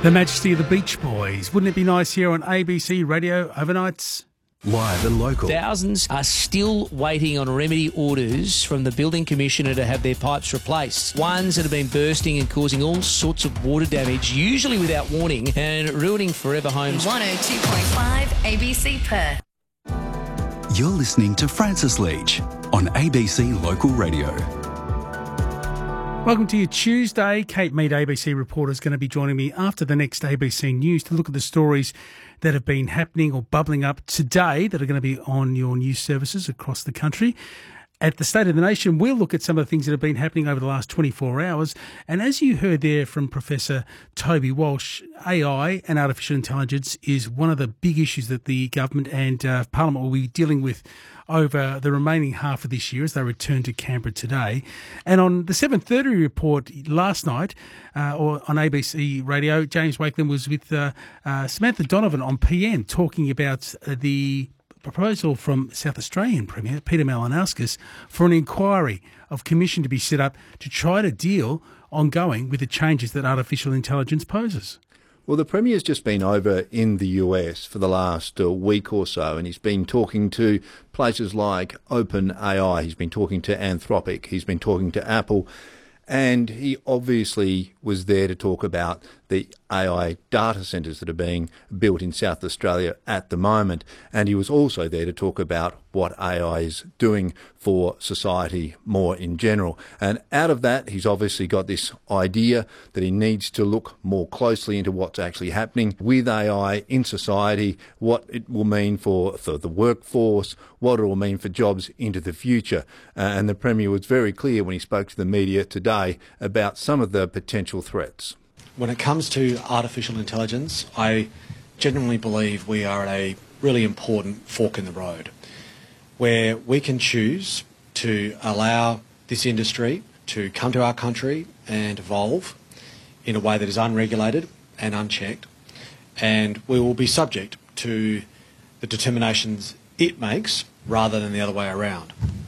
The Majesty of the Beach Boys. Wouldn't it be nice here on ABC Radio overnights? Live and local. Thousands are still waiting on remedy orders from the Building Commissioner to have their pipes replaced. Ones that have been bursting and causing all sorts of water damage, usually without warning, and ruining forever homes. 102.5 ABC Perth. You're listening to Francis Leach on ABC Local Radio. Welcome to your Tuesday. Kate Mead, ABC reporter, is going to be joining me after the next ABC News to look at the stories that have been happening or bubbling up today that are going to be on your news services across the country. At the State of the Nation, we'll look at some of the things that have been happening over the last 24 hours. And as you heard there from Professor Toby Walsh, AI and artificial intelligence is one of the big issues that the government and Parliament will be dealing with over the remaining half of this year as they return to Canberra today. And on the 7:30 report last night, or on ABC Radio, James Wakeland was with Samantha Donovan on PM talking about the proposal from South Australian Premier Peter Malinauskas for an inquiry of commission to be set up to try to deal ongoing with the changes that artificial intelligence poses. Well, the Premier's just been over in the US for the last week or so, and he's been talking to places like OpenAI, he's been talking to Anthropic, he's been talking to Apple, and he obviously was there to talk about the AI data centres that are being built in South Australia at the moment. And he was also there to talk about what AI is doing for society more in general. And out of that, he's obviously got this idea that he needs to look more closely into what's actually happening with AI in society, what it will mean for the workforce, what it will mean for jobs into the future. And the Premier was very clear when he spoke to the media today about some of the potential threats. When it comes to artificial intelligence, I genuinely believe we are at a really important fork in the road where we can choose to allow this industry to come to our country and evolve in a way that is unregulated and unchecked, and we will be subject to the determinations it makes rather than the other way around.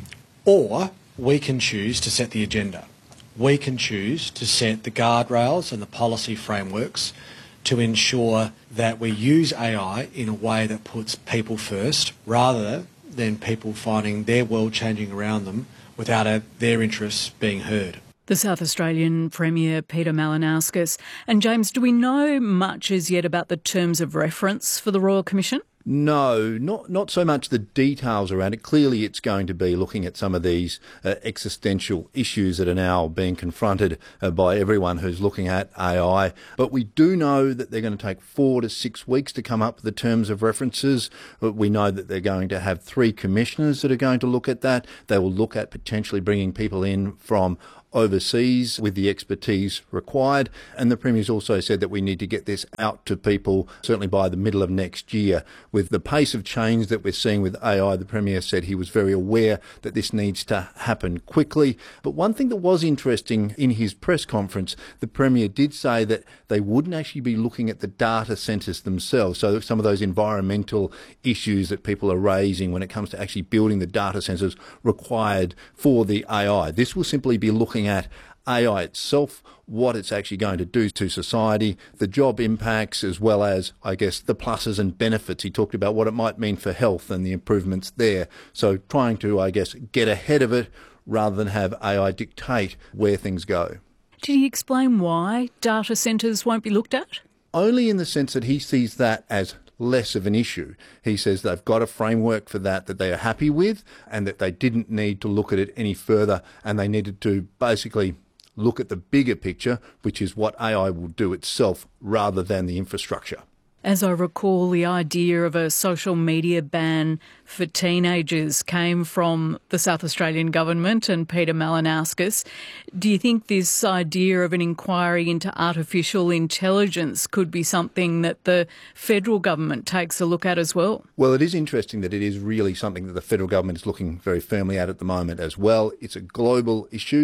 Or we can choose to set the agenda. We can choose to set the guardrails and the policy frameworks to ensure that we use AI in a way that puts people first rather than people finding their world changing around them without their interests being heard. The South Australian Premier Peter Malinauskas. And James, do we know much as yet about the terms of reference for the Royal Commission? No, not so much the details around it. Clearly it's going to be looking at some of these existential issues that are now being confronted by everyone who's looking at AI. But we do know that they're going to take 4 to 6 weeks to come up with the terms of references. We know that they're going to have 3 commissioners that are going to look at that. They will look at potentially bringing people in from overseas with the expertise required. And the Premier's also said that we need to get this out to people certainly by the middle of next year. With the pace of change that we're seeing with AI, the Premier said he was very aware that this needs to happen quickly. But one thing that was interesting in his press conference, the Premier did say that they wouldn't actually be looking at the data centres themselves. So some of those environmental issues that people are raising when it comes to actually building the data centres required for the AI. This will simply be looking at AI itself, what it's actually going to do to society, the job impacts, as well as, I guess, the pluses and benefits. He talked about what it might mean for health and the improvements there. So trying to, I guess, get ahead of it rather than have AI dictate where things go. Did he explain why data centres won't be looked at? Only in the sense that he sees that as less of an issue. He says they've got a framework for that they are happy with, and that they didn't need to look at it any further, and they needed to basically look at the bigger picture, which is what AI will do itself rather than the infrastructure. As I recall, the idea of a social media ban for teenagers came from the South Australian government and Peter Malinauskas. Do you think this idea of an inquiry into artificial intelligence could be something that the federal government takes a look at as well? Well, it is interesting that it is really something that the federal government is looking very firmly at the moment as well. It's a global issue,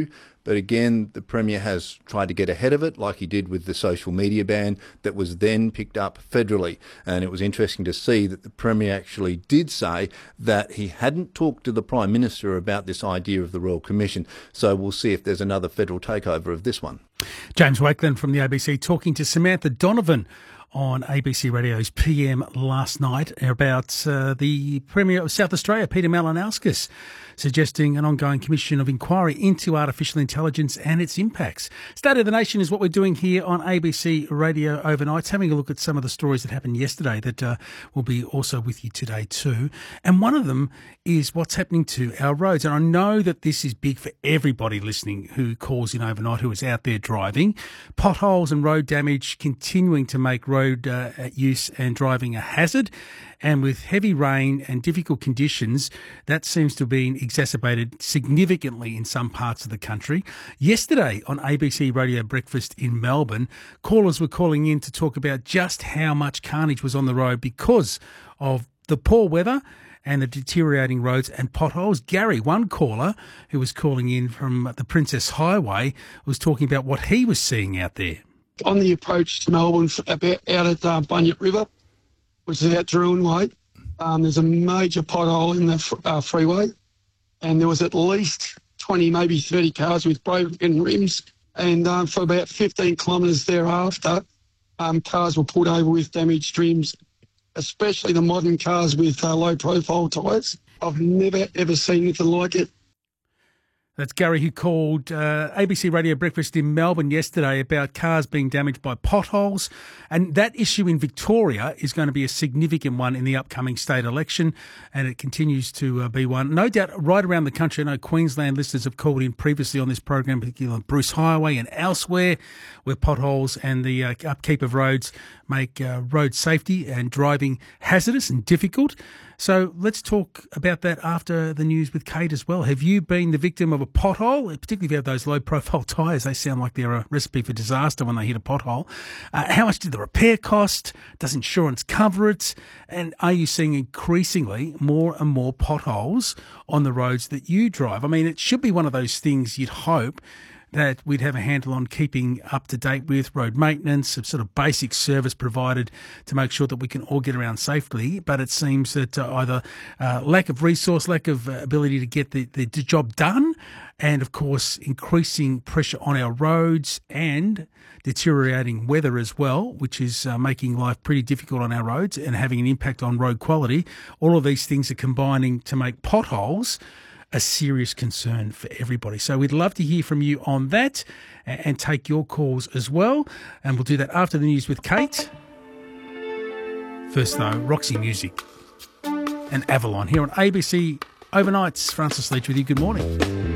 But again, the Premier has tried to get ahead of it, like he did with the social media ban that was then picked up federally. And it was interesting to see that the Premier actually did say that he hadn't talked to the Prime Minister about this idea of the Royal Commission. So we'll see if there's another federal takeover of this one. James Wakeland from the ABC talking to Samantha Donovan on ABC Radio's PM last night about the Premier of South Australia, Peter Malinauskas, suggesting an ongoing commission of inquiry into artificial intelligence and its impacts. State of the Nation is what we're doing here on ABC Radio Overnight, having a look at some of the stories that happened yesterday that will be also with you today too. And one of them is what's happening to our roads. And I know that this is big for everybody listening who calls in overnight, who is out there driving. Potholes and road damage continuing to make road use and driving a hazard. And with heavy rain and difficult conditions, that seems to have been exacerbated significantly in some parts of the country. Yesterday on ABC Radio Breakfast in Melbourne, callers were calling in to talk about just how much carnage was on the road because of the poor weather and the deteriorating roads and potholes. Gary, one caller who was calling in from the Princess Highway, was talking about what he was seeing out there. On the approach to Melbourne, about out at Bunyip River, which is out Drouin Way, there's a major pothole in the freeway, and there was at least 20, maybe 30 cars with broken rims, and for about 15 kilometres thereafter, cars were pulled over with damaged rims, especially the modern cars with low-profile tyres. I've never, ever seen anything like it. That's Gary, who called ABC Radio Breakfast in Melbourne yesterday about cars being damaged by potholes. And that issue in Victoria is going to be a significant one in the upcoming state election, and it continues to be one. No doubt right around the country. I know Queensland listeners have called in previously on this program, particularly on Bruce Highway and elsewhere, where potholes and the upkeep of roads make road safety and driving hazardous and difficult. So let's talk about that after the news with Kate as well. Have you been the victim of a pothole? Particularly if you have those low-profile tyres, they sound like they're a recipe for disaster when they hit a pothole. How much did the repair cost? Does insurance cover it? And are you seeing increasingly more and more potholes on the roads that you drive? I mean, it should be one of those things you'd hope that we'd have a handle on keeping up to date with road maintenance, some sort of basic service provided to make sure that we can all get around safely. But it seems that either lack of resource, lack of ability to get the job done, and of course increasing pressure on our roads and deteriorating weather as well, which is making life pretty difficult on our roads and having an impact on road quality. All of these things are combining to make potholes a serious concern for everybody. So we'd love to hear from you on that and take your calls as well. And we'll do that after the news with Kate. First though, Roxy Music and Avalon here on ABC Overnights. Francis Leach with you. Good morning.